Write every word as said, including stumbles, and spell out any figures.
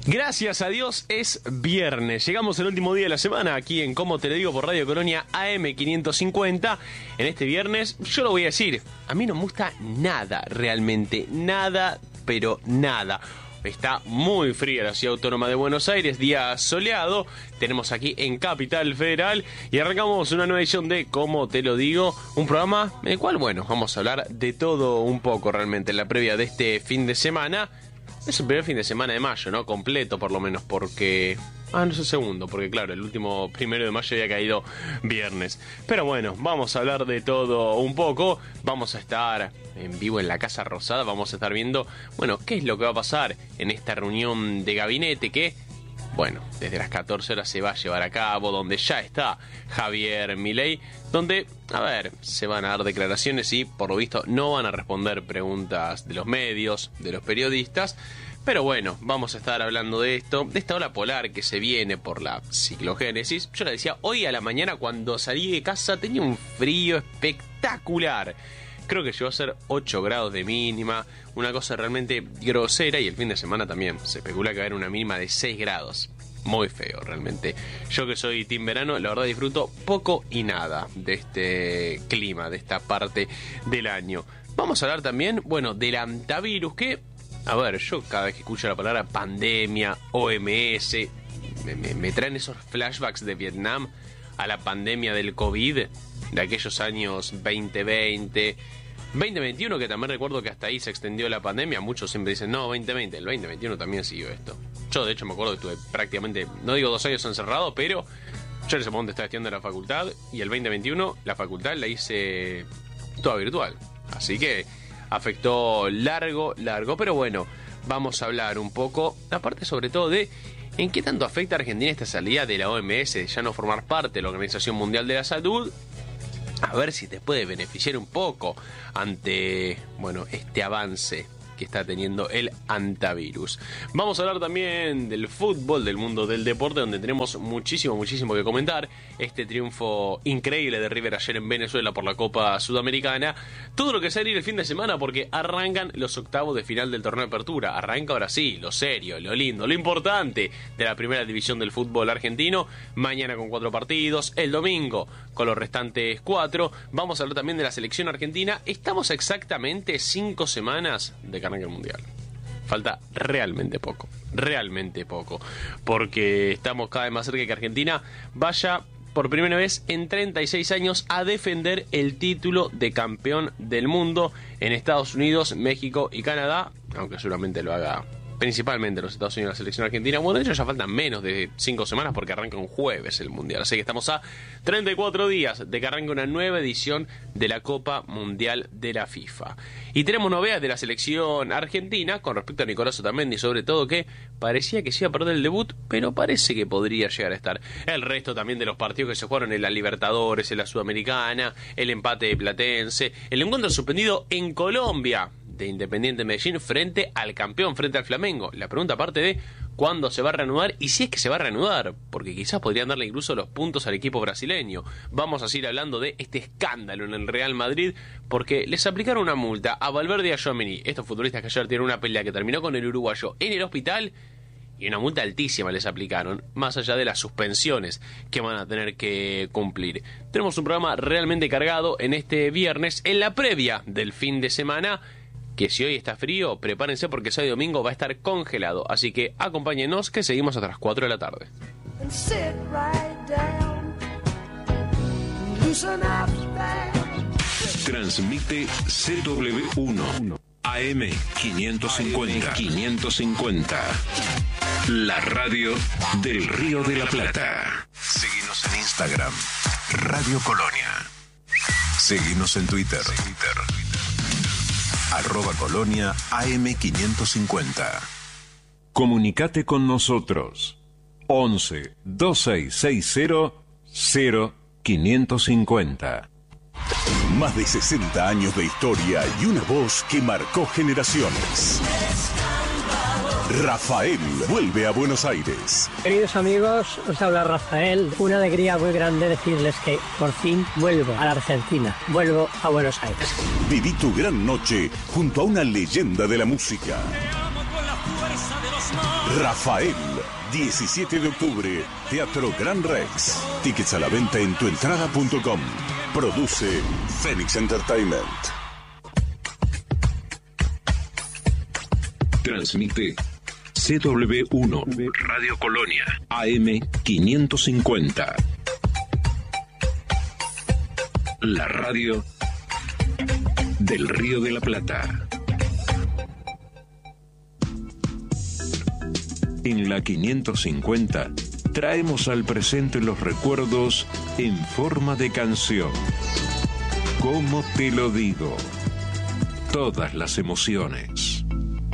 Gracias a Dios es viernes. Llegamos al último día de la semana aquí en Como Te Lo Digo por Radio Colonia A M quinientos cincuenta. En este viernes, yo lo voy a decir, a mí no me gusta nada, realmente nada, pero nada. Está muy fría la ciudad autónoma de Buenos Aires, día soleado. Tenemos aquí en Capital Federal y arrancamos una nueva edición de Como Te Lo Digo, un programa en el cual, bueno, vamos a hablar de todo un poco realmente en la previa de este fin de semana. Es el primer fin de semana de mayo, ¿no? Completo, por lo menos, porque... Ah, no es el segundo, porque claro, el último primero de mayo había caído viernes. Pero bueno, vamos a hablar de todo un poco. Vamos a estar en vivo en la Casa Rosada. Vamos a estar viendo, bueno, qué es lo que va a pasar en esta reunión de gabinete que... Bueno, desde las catorce horas se va a llevar a cabo, donde ya está Javier Milei, donde, a ver, se van a dar declaraciones y, por lo visto, no van a responder preguntas de los medios, de los periodistas. Pero bueno, vamos a estar hablando de esto, de esta ola polar que se viene por la ciclogénesis. Yo le decía, hoy a la mañana cuando salí de casa tenía un frío espectacular. Creo que llegó a ser ocho grados de mínima, una cosa realmente grosera, y el fin de semana también se especula que va a haber una mínima de seis grados. Muy feo realmente. Yo que soy team verano, la verdad disfruto poco y nada de este clima, de esta parte del año. Vamos a hablar también, bueno, del hantavirus, que, a ver, yo cada vez que escucho la palabra pandemia, O M S, me, me, me traen esos flashbacks de Vietnam a la pandemia del COVID, de aquellos años veinte veinte, veinte veintiuno, que también recuerdo que hasta ahí se extendió la pandemia. Muchos siempre dicen, no, veinte veinte, el veinte veintiuno también siguió esto. Yo de hecho me acuerdo que estuve prácticamente, no digo dos años encerrado, pero yo en ese momento estaba estudiando en la facultad, y el veinte veintiuno la facultad la hice toda virtual. Así que afectó largo, largo, pero bueno, vamos a hablar un poco, aparte sobre todo de ¿en qué tanto afecta a Argentina esta salida de la O M S, de ya no formar parte de la Organización Mundial de la Salud? A ver si te puede beneficiar un poco ante, bueno, este avance que está teniendo el hantavirus. Vamos a hablar también del fútbol, del mundo del deporte, donde tenemos muchísimo, muchísimo que comentar. Este triunfo increíble de River ayer en Venezuela por la Copa Sudamericana. Todo lo que se va a ir el fin de semana, porque arrancan los octavos de final del torneo de apertura. Arranca ahora sí, lo serio, lo lindo, lo importante de la primera división del fútbol argentino. Mañana con cuatro partidos, el domingo con los restantes cuatro. Vamos a hablar también de la selección argentina. Estamos exactamente cinco semanas de que arranque el mundial. Falta realmente poco, realmente poco, porque estamos cada vez más cerca de que Argentina vaya por primera vez en treinta y seis años a defender el título de campeón del mundo en Estados Unidos, México y Canadá, aunque seguramente lo haga principalmente los Estados Unidos y la selección argentina. Bueno, de hecho ya faltan menos de cinco semanas porque arranca un jueves el mundial, así que estamos a treinta y cuatro días de que arranque una nueva edición de la Copa Mundial de la FIFA. Y tenemos novedades de la selección argentina con respecto a Nicolás Otamendi, sobre todo, que parecía que se iba a perder el debut, pero parece que podría llegar a estar. El resto también de los partidos que se jugaron en la Libertadores, en la Sudamericana, el empate de Platense, el encuentro suspendido en Colombia de Independiente Medellín frente al campeón, frente al Flamengo. La pregunta aparte de cuándo se va a reanudar y si es que se va a reanudar, porque quizás podrían darle incluso los puntos al equipo brasileño. Vamos a seguir hablando de este escándalo en el Real Madrid, porque les aplicaron una multa a Valverde y a Tchouaméni, estos futbolistas que ayer tienen una pelea que terminó con el uruguayo en el hospital, y una multa altísima les aplicaron, más allá de las suspensiones que van a tener que cumplir. Tenemos un programa realmente cargado en este viernes, en la previa del fin de semana, que si hoy está frío, prepárense porque sábado y domingo va a estar congelado. Así que acompáñenos, que seguimos hasta las cuatro de la tarde. Transmite C W uno A M quinientos cincuenta. quinientos cincuenta. La radio del Río de la Plata. Seguinos en Instagram, Radio Colonia. Seguinos en Twitter. Twitter. Arroba Colonia A M quinientos cincuenta. Comunicate con nosotros. once, veintiséis sesenta, cero quinientos cincuenta. Más de sesenta años de historia y una voz que marcó generaciones. Rafael vuelve a Buenos Aires. Queridos amigos, os habla Rafael. Una alegría muy grande decirles que por fin vuelvo a la Argentina. Vuelvo a Buenos Aires. Viví tu gran noche junto a una leyenda de la música. Te amo con la fuerza de los Rafael, diecisiete de octubre, Teatro Gran Rex. Tickets a la venta en tuentrada punto com. Produce Phoenix Entertainment. Transmite C W uno, Radio Colonia, A M quinientos cincuenta. La radio del Río de la Plata. En la quinientos cincuenta traemos al presente los recuerdos en forma de canción. ¿Cómo te lo digo? Todas las emociones.